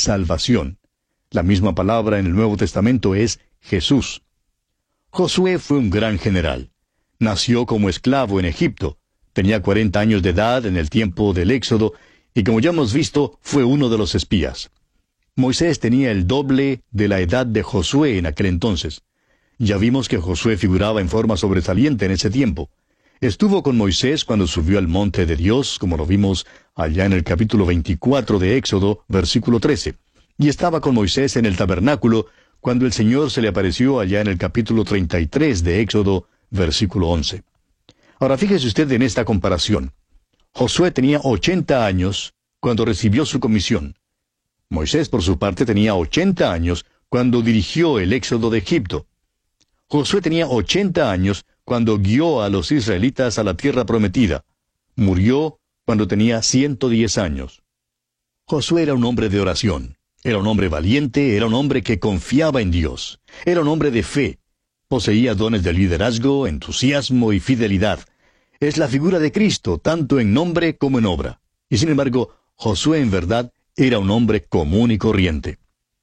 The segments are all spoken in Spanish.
salvación. La misma palabra en el Nuevo Testamento es Jesús. Josué fue un gran general. Nació como esclavo en Egipto. Tenía 40 años de edad en el tiempo del Éxodo, y como ya hemos visto, fue uno de los espías. Moisés tenía el doble de la edad de Josué en aquel entonces. Ya vimos que Josué figuraba en forma sobresaliente en ese tiempo. Estuvo con Moisés cuando subió al monte de Dios, como lo vimos allá en el capítulo 24 de Éxodo, versículo 13. Y estaba con Moisés en el tabernáculo, cuando el Señor se le apareció allá en el capítulo 33 de Éxodo, versículo 11. Ahora fíjese usted en esta comparación. Josué tenía 80 años cuando recibió su comisión. Moisés, por su parte, tenía 80 años cuando dirigió el éxodo de Egipto. Josué tenía 80 años cuando guió a los israelitas a la tierra prometida. Murió cuando tenía 110 años. Josué era un hombre de oración. Era un hombre valiente, era un hombre que confiaba en Dios. Era un hombre de fe. Poseía dones de liderazgo, entusiasmo y fidelidad. Es la figura de Cristo, tanto en nombre como en obra. Y sin embargo, Josué en verdad era un hombre común y corriente.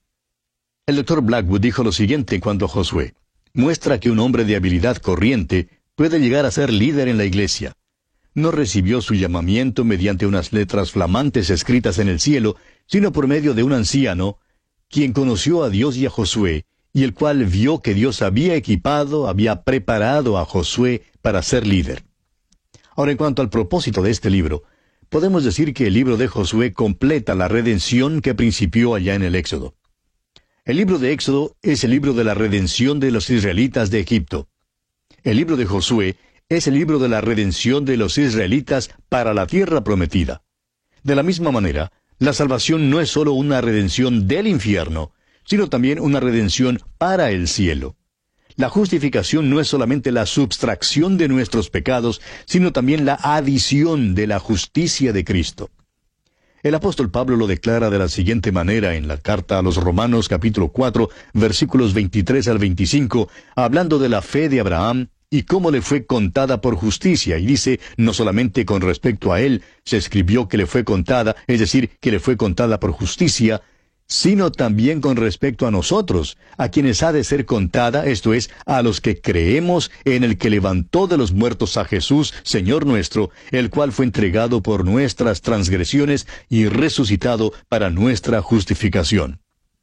El Dr. Blackwood dijo lo siguiente en cuanto a Josué: muestra que un hombre de habilidad corriente puede llegar a ser líder en la iglesia. No recibió su llamamiento mediante unas letras flamantes escritas en el cielo, sino por medio de un anciano, quien conoció a Dios y a Josué, y el cual vio que Dios había equipado, había preparado a Josué para ser líder. Ahora, en cuanto al propósito de este libro, podemos decir que el libro de Josué completa la redención que principió allá en el Éxodo. El libro de Éxodo es el libro de la redención de los israelitas de Egipto. El libro de Josué es el libro de la redención de los israelitas para la tierra prometida. De la misma manera, la salvación no es sólo una redención del infierno, sino también una redención para el cielo. La justificación no es solamente la subtracción de nuestros pecados, sino también la adición de la justicia de Cristo. El apóstol Pablo lo declara de la siguiente manera en la carta a los Romanos capítulo 4, versículos 23 al 25, hablando de la fe de Abraham y cómo le fue contada por justicia, y dice, no solamente con respecto a él se escribió que le fue contada, es decir, que le fue contada por justicia, sino también con respecto a nosotros, a quienes ha de ser contada, esto es, a los que creemos en el que levantó de los muertos a Jesús, Señor nuestro, el cual fue entregado por nuestras transgresiones y resucitado para nuestra justificación.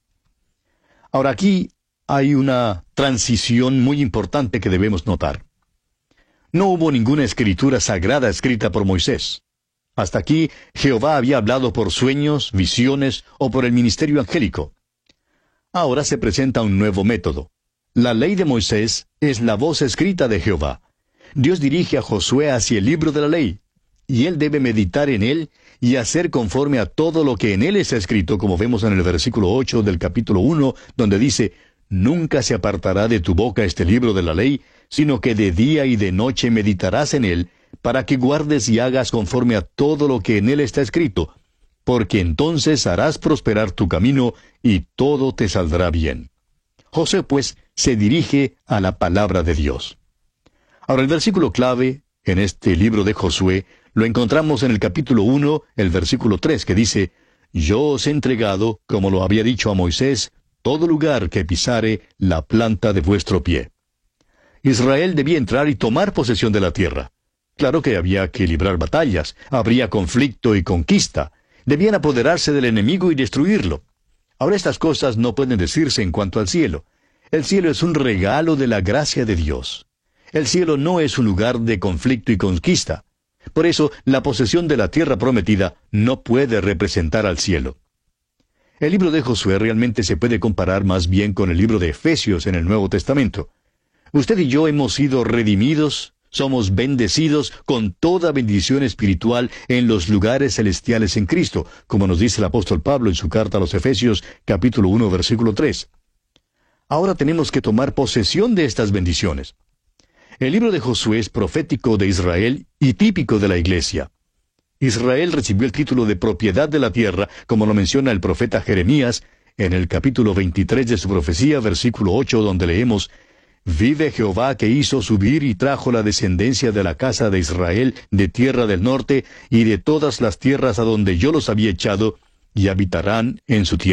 Ahora aquí hay una transición muy importante que debemos notar. No hubo ninguna escritura sagrada escrita por Moisés. Hasta aquí, Jehová había hablado por sueños, visiones o por el ministerio angélico. Ahora se presenta un nuevo método. La ley de Moisés es la voz escrita de Jehová. Dios dirige a Josué hacia el libro de la ley, y él debe meditar en él y hacer conforme a todo lo que en él está escrito, como vemos en el versículo 8 del capítulo 1, donde dice, «Nunca se apartará de tu boca este libro de la ley, sino que de día y de noche meditarás en él, para que guardes y hagas conforme a todo lo que en él está escrito, porque entonces harás prosperar tu camino y todo te saldrá bien». Josué, pues, se dirige a la palabra de Dios. Ahora, el versículo clave en este libro de Josué lo encontramos en el capítulo 1, el versículo 3, que dice, «Yo os he entregado, como lo había dicho a Moisés, todo lugar que pisare la planta de vuestro pie». Israel debía entrar y tomar posesión de la tierra. Claro que había que librar batallas, habría conflicto y conquista. Debían apoderarse del enemigo y destruirlo. Ahora estas cosas no pueden decirse en cuanto al cielo. El cielo es un regalo de la gracia de Dios. El cielo no es un lugar de conflicto y conquista. Por eso, la posesión de la tierra prometida no puede representar al cielo. El libro de Josué realmente se puede comparar más bien con el libro de Efesios en el Nuevo Testamento. Usted y yo hemos sido redimidos, somos bendecidos con toda bendición espiritual en los lugares celestiales en Cristo, como nos dice el apóstol Pablo en su carta a los Efesios, capítulo 1, versículo 3. Ahora tenemos que tomar posesión de estas bendiciones. El libro de Josué es profético de Israel y típico de la iglesia. Israel recibió el título de propiedad de la tierra, como lo menciona el profeta Jeremías, en el capítulo 23 de su profecía, versículo 8, donde leemos, «Vive Jehová que hizo subir y trajo la descendencia de la casa de Israel de tierra del norte y de todas las tierras a donde yo los había echado, y habitarán en su tierra».